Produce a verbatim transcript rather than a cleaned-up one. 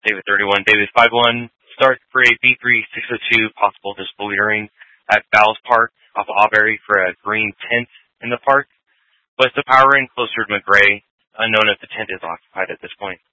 David thirty-one, David five one, start for a B three six oh two, possible visible loitering at Bowles Park off of Auberry for a green tent in the park. West of Power Inn, closer to McGray. Unknown if the tent is occupied at this point.